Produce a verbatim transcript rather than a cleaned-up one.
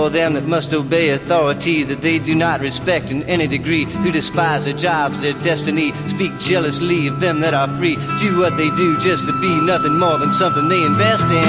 For them that must obey authority that they do not respect in any degree, who despise their jobs, their destiny, speak jealously of them that are free, do what they do just to be nothing more than something they invest in.